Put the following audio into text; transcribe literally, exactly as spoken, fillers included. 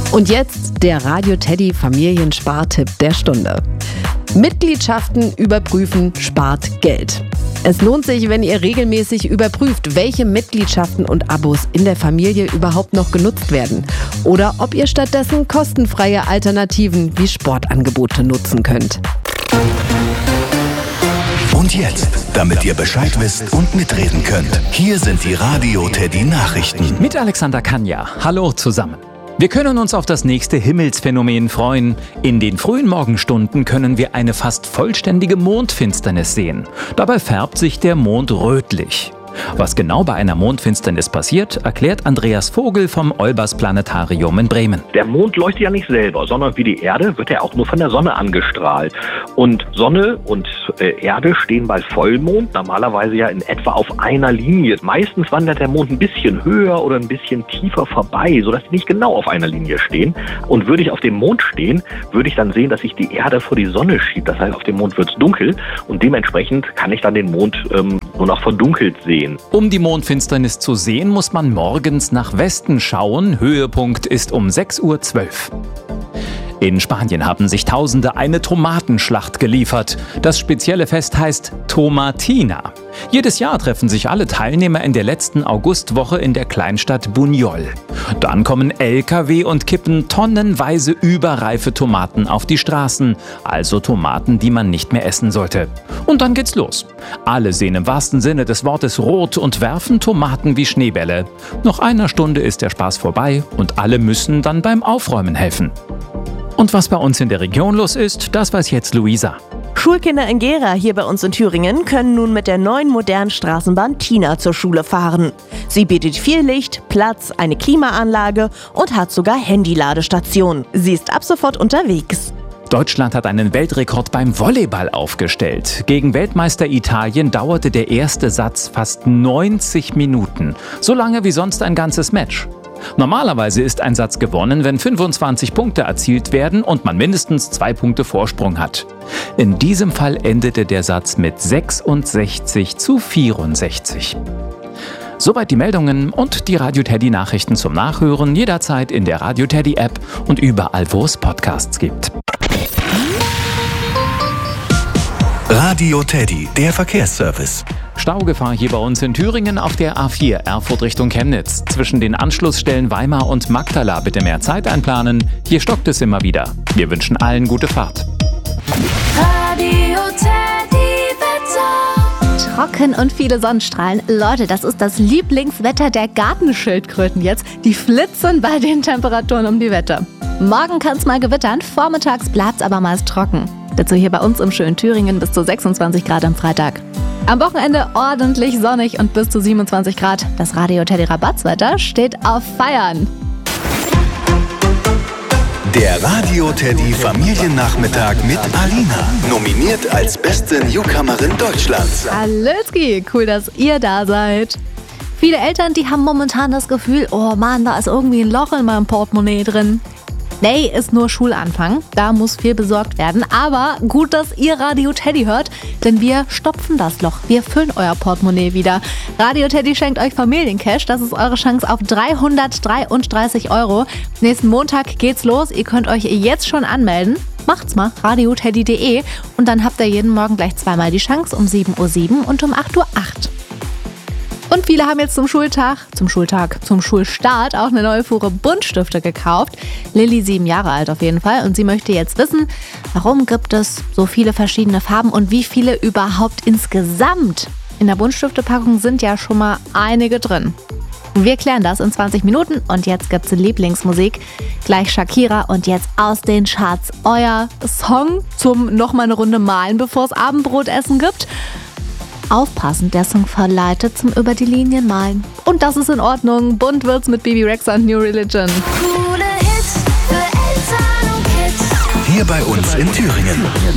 Und jetzt der Radio Teddy Familienspartipp der Stunde. Mitgliedschaften überprüfen spart Geld. Es lohnt sich, wenn ihr regelmäßig überprüft, welche Mitgliedschaften und Abos in der Familie überhaupt noch genutzt werden. Oder ob ihr stattdessen kostenfreie Alternativen wie Sportangebote nutzen könnt. Und jetzt, damit ihr Bescheid wisst und mitreden könnt, hier sind die Radio Teddy Nachrichten. Mit Alexander Kanja. Hallo zusammen. Wir können uns auf das nächste Himmelsphänomen freuen. In den frühen Morgenstunden können wir eine fast vollständige Mondfinsternis sehen. Dabei färbt sich der Mond rötlich. Was genau bei einer Mondfinsternis passiert, erklärt Andreas Vogel vom Olbers Planetarium in Bremen. Der Mond leuchtet ja nicht selber, sondern wie die Erde wird er auch nur von der Sonne angestrahlt. Und Sonne und äh, Erde stehen bei Vollmond normalerweise ja in etwa auf einer Linie. Meistens wandert der Mond ein bisschen höher oder ein bisschen tiefer vorbei, sodass sie nicht genau auf einer Linie stehen. Und würde ich auf dem Mond stehen, würde ich dann sehen, dass sich die Erde vor die Sonne schiebt. Das heißt, auf dem Mond wird es dunkel und dementsprechend kann ich dann den Mond ähm, nur noch verdunkelt sehen. Um die Mondfinsternis zu sehen, muss man morgens nach Westen schauen. Höhepunkt ist um sechs Uhr zwölf. In Spanien haben sich Tausende eine Tomatenschlacht geliefert. Das spezielle Fest heißt Tomatina. Jedes Jahr treffen sich alle Teilnehmer in der letzten Augustwoche in der Kleinstadt Buñol. Dann kommen L K W und kippen tonnenweise überreife Tomaten auf die Straßen, also Tomaten, die man nicht mehr essen sollte. Und dann geht's los. Alle sehen im wahrsten Sinne des Wortes rot und werfen Tomaten wie Schneebälle. Nach einer Stunde ist der Spaß vorbei und alle müssen dann beim Aufräumen helfen. Und was bei uns in der Region los ist, das weiß jetzt Luisa. Schulkinder in Gera hier bei uns in Thüringen können nun mit der neuen modernen Straßenbahn Tina zur Schule fahren. Sie bietet viel Licht, Platz, eine Klimaanlage und hat sogar Handyladestation. Sie ist ab sofort unterwegs. Deutschland hat einen Weltrekord beim Volleyball aufgestellt. Gegen Weltmeister Italien dauerte der erste Satz fast neunzig Minuten. So lange wie sonst ein ganzes Match. Normalerweise ist ein Satz gewonnen, wenn fünfundzwanzig Punkte erzielt werden und man mindestens zwei Punkte Vorsprung hat. In diesem Fall endete der Satz mit sechsundsechzig zu vierundsechzig. Soweit die Meldungen und die Radio Teddy Nachrichten zum Nachhören jederzeit in der Radio Teddy App und überall, wo es Podcasts gibt. Radio Teddy, der Verkehrsservice. Staugefahr hier bei uns in Thüringen auf der A vier Erfurt Richtung Chemnitz. Zwischen den Anschlussstellen Weimar und Magdala bitte mehr Zeit einplanen. Hier stockt es immer wieder. Wir wünschen allen gute Fahrt. Radio Teddy Wetter. Trocken und viele Sonnenstrahlen. Leute, das ist das Lieblingswetter der Gartenschildkröten jetzt. Die flitzen bei den Temperaturen um die Wette. Morgen kann es mal gewittern, vormittags bleibt es aber meist trocken. Dazu hier bei uns im schönen Thüringen bis zu sechsundzwanzig Grad am Freitag. Am Wochenende ordentlich sonnig und bis zu siebenundzwanzig Grad. Das Radio Teddy Rabattswetter steht auf Feiern. Der Radio Teddy Familiennachmittag mit Alina. Nominiert als beste Newcomerin Deutschlands. Hallöski, cool, dass ihr da seid. Viele Eltern, die haben momentan das Gefühl, oh Mann, da ist irgendwie ein Loch in meinem Portemonnaie drin. Nee, ist nur Schulanfang, da muss viel besorgt werden. Aber gut, dass ihr Radio Teddy hört, denn wir stopfen das Loch. Wir füllen euer Portemonnaie wieder. Radio Teddy schenkt euch Familiencash, das ist eure Chance auf dreihundertdreiunddreißig Euro. Nächsten Montag geht's los, ihr könnt euch jetzt schon anmelden. Macht's mal, radio teddy punkt de und dann habt ihr jeden Morgen gleich zweimal die Chance um sieben Uhr sieben und um acht Uhr acht. Und viele haben jetzt zum Schultag, zum Schultag, zum Schulstart auch eine neue Fuhre Buntstifte gekauft. Lilly, sieben Jahre alt auf jeden Fall. Und sie möchte jetzt wissen, warum gibt es so viele verschiedene Farben und wie viele überhaupt insgesamt? In der Buntstiftepackung sind ja schon mal einige drin. Wir klären das in zwanzig Minuten und jetzt gibt's Lieblingsmusik. Gleich Shakira und jetzt aus den Charts euer Song zum nochmal eine Runde malen, bevor es Abendbrotessen gibt. Aufpassen, der Song verleitet zum über die Linien malen. Und das ist in Ordnung. Bunt wird's mit Bibi Rexha und New Religion. Coole Hits für Eltern und Kids. Hier bei uns in Thüringen.